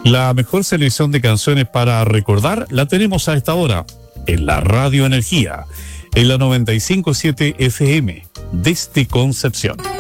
La mejor selección de canciones para recordar la tenemos a esta hora en la Radio Energía, en la 95.7 FM, desde Concepción.